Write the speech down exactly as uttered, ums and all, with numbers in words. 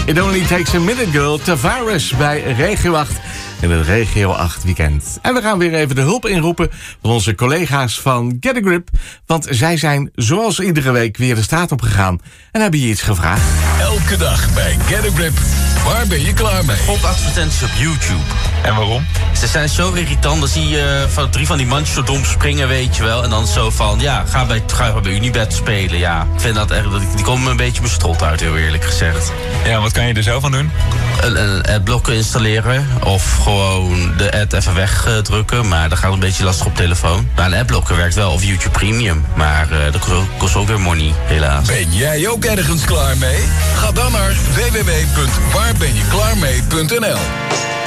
It Only Takes a Minute Girl, Tavares bij Regio acht in het Regio acht weekend. En we gaan weer even de hulp inroepen van onze collega's van Get a Grip, want zij zijn zoals iedere week weer de straat op gegaan en hebben je iets gevraagd. Elke dag bij Get a Grip. Waar ben je klaar mee? Op advertenties op YouTube. En waarom? Ze zijn zo irritant. Dan zie je van drie van die mandjes zo dom springen, weet je wel. En dan zo van, ja, ga bij, ga bij Unibet spelen. Ja, ik vind dat echt, die komen me een beetje mijn strot uit, heel eerlijk gezegd. Ja, wat kan je er zelf aan doen? Een, een adblocker installeren. Of gewoon de ad even wegdrukken. Maar dat gaat een beetje lastig op telefoon. Maar een adblocker werkt wel, of YouTube Premium. Maar uh, dat kost ook weer money, helaas. Ben jij ook ergens klaar mee? Ga dan naar w w w punt waar ben je klaar mee punt n l.